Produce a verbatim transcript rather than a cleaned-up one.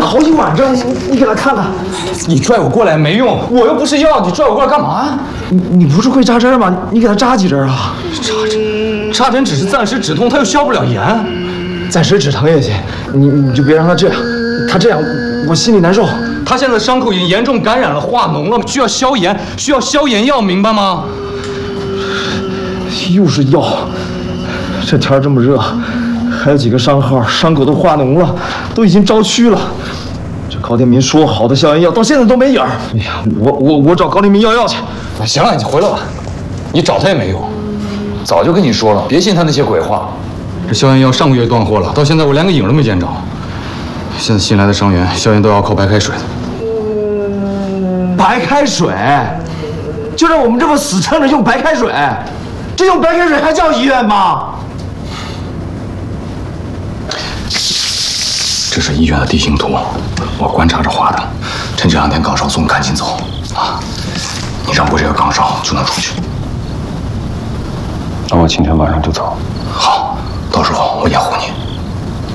好几晚上，你你给他看看。 你拽我过来没用，我又不是药，你拽我过来干嘛？ 你你不是会扎针吗？你给他扎几针啊？ 扎针，扎针只是暂时止痛，它又消不了炎。 暂时止疼也行，你你就别让他这样，他这样我心里难受。 他现在伤口已经严重感染了，化脓了，需要消炎，需要消炎药，明白吗？ 又是药，这天这么热，还有几个伤号，伤口都化脓了，都已经招蛆了。这高天明说好的消炎药，到现在都没影儿。哎呀，我我我找高天明要药去。 行了，你回来吧，你找他也没用。早就跟你说了，别信他那些鬼话。这消炎药上个月断货了，到现在我连个影都没见着。现在新来的伤员，消炎都要靠白开水的。 白开水，就让我们这么死撑着用白开水，这用白开水还叫医院吗？ 这是医院的地形图，我观察着画的。趁这两天岗哨松，赶紧走啊！你绕过这个岗哨就能出去。 那我今天晚上就走。 好，到时候我掩护你。